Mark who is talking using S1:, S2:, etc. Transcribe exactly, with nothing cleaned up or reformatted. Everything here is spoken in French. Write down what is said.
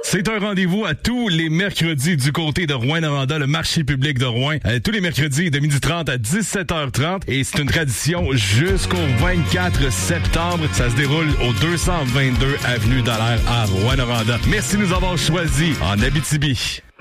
S1: C'est un rendez-vous à tous les mercredis du côté de Rouyn-Noranda, le marché public de Rouen. Euh, tous les mercredis de midi trente à dix-sept heures trente. Et c'est une tradition jusqu'au vingt-quatre septembre. Ça se déroule au deux cent vingt-deux avenue Dallaire à Rouyn-Noranda. Merci de nous avoir choisis en Abitibi.